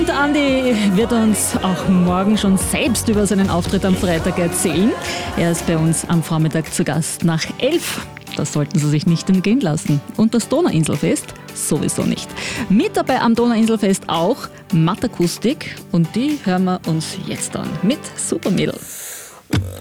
Und Andi wird uns auch morgen schon selbst über seinen Auftritt am Freitag erzählen. Er ist bei uns am Vormittag zu Gast nach 11. Das sollten Sie sich nicht entgehen lassen. Und das Donauinselfest sowieso nicht. Mit dabei am Donauinselfest auch Mattakustik. Und die hören wir uns jetzt an mit Supermädel.